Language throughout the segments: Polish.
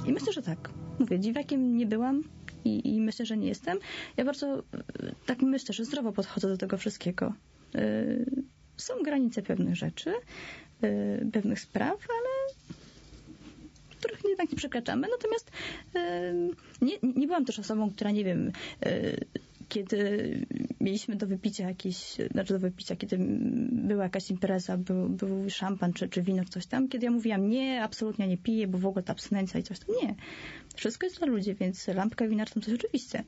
I myślę, że tak. Mówię, dziwakiem nie byłam i myślę, że nie jestem. Ja bardzo tak myślę, że zdrowo podchodzę do tego wszystkiego. Są granice pewnych rzeczy, pewnych spraw, ale których jednak nie przekraczamy. Natomiast nie byłam też osobą, która, nie wiem, kiedy mieliśmy do wypicia kiedy była jakaś impreza, był szampan czy wino, czy coś tam, kiedy ja mówiłam, nie, absolutnie nie piję, bo w ogóle ta abstynencja i coś tam. Nie. Wszystko jest dla ludzi, więc lampka wina czy tam coś oczywiście.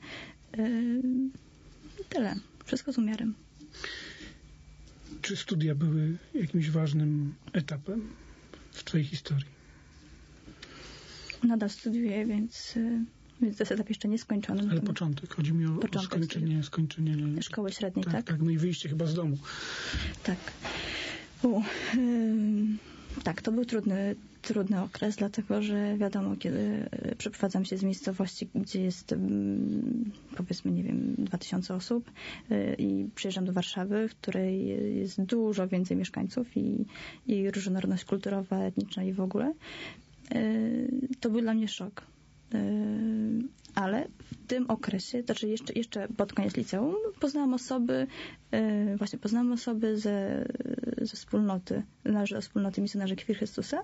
Tyle. Wszystko z umiarem. Czy studia były jakimś ważnym etapem w twojej historii? Nadal studiuję, więc to jest etap jeszcze nieskończony. Ale początek. Chodzi mi o skończenie szkoły średniej, tak? Tak, no i wyjście chyba z domu. Tak. Tak, to był trudny okres, dlatego że wiadomo, kiedy przeprowadzam się z miejscowości, gdzie jest powiedzmy, nie wiem, 2000 osób i przyjeżdżam do Warszawy, w której jest dużo więcej mieszkańców i różnorodność kulturowa, etniczna i w ogóle. To był dla mnie szok. Ale w tym okresie, znaczy jeszcze pod koniec liceum, poznałam osoby ze wspólnoty, należy do wspólnoty misjonarzy Krwi Chrystusa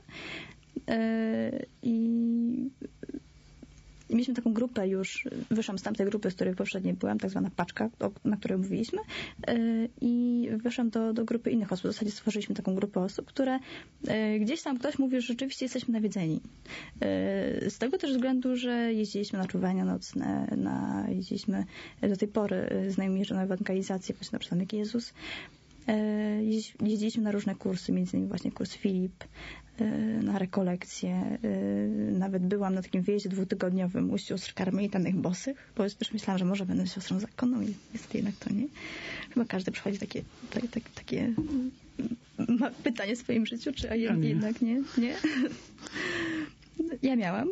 i mieliśmy taką grupę już, wyszłam z tamtej grupy, z której poprzedniej byłam, tak zwana paczka, na której mówiliśmy, i wyszłam do grupy innych osób. W zasadzie stworzyliśmy taką grupę osób, które gdzieś tam ktoś mówi, że rzeczywiście jesteśmy nawiedzeni. Z tego też względu, że jeździliśmy na czuwania nocne, jeździliśmy do tej pory, znajomi jeżdżą na ewangelizację, właśnie na przystanek Jezus. Jeździliśmy na różne kursy, między innymi właśnie kurs Filip, na rekolekcje. Nawet byłam na takim wyjeździe 2-tygodniowym u sióstr karmelitanych bosych, bo też myślałam, że może będę siostrą zakonną i niestety jednak to nie. Chyba każdy przychodzi takie ma pytanie w swoim życiu, czy jednak nie? Nie? Ja miałam.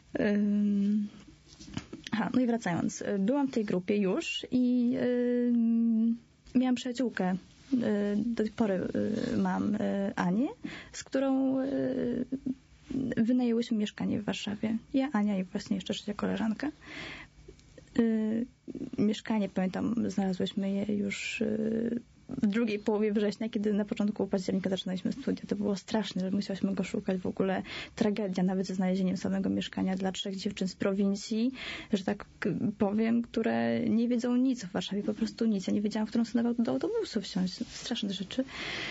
No i wracając. Byłam w tej grupie już i miałam przyjaciółkę. Do tej pory mam Anię, z którą wynajęłyśmy mieszkanie w Warszawie. Ja, Ania i właśnie jeszcze trzecia koleżanka. Mieszkanie, pamiętam, znalazłyśmy je już w drugiej połowie września, kiedy na początku października zaczynaliśmy studia. To było straszne, że musiałyśmy go szukać. W ogóle tragedia, nawet ze znalezieniem samego mieszkania dla 3 dziewczyn z prowincji, że tak powiem, które nie wiedzą nic o Warszawie, po prostu nic. Ja nie wiedziałam, w którą stronę do autobusu wsiąść. Straszne rzeczy.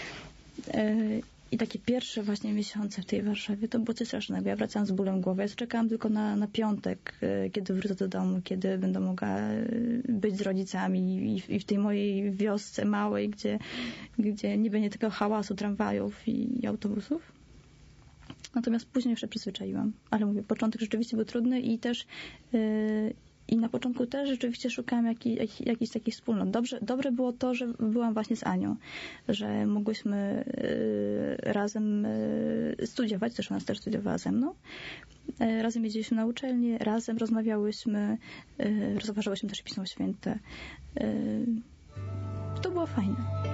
I takie pierwsze właśnie miesiące w tej Warszawie to było coś strasznego. Ja wracałam z bólem głowy. Ja czekałam tylko na piątek, kiedy wrócę do domu, kiedy będę mogła być z rodzicami i w tej mojej wiosce małej, gdzie nie będzie tylko hałasu tramwajów i autobusów. Natomiast później już się przyzwyczaiłam. Ale mówię, początek rzeczywiście był trudny i też i na początku też rzeczywiście szukałam jakichś takich wspólnot. Dobre było to, że byłam właśnie z Anią, że mogłyśmy razem studiować, też ona też studiowała ze mną. Razem jeździliśmy na uczelnię, razem rozmawiałyśmy, rozważałyśmy też Pismo Święte. To było fajne.